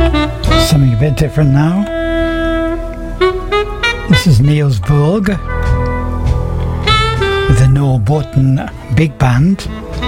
Something a bit different now. This is Niels Vogue with the No Button Big Band.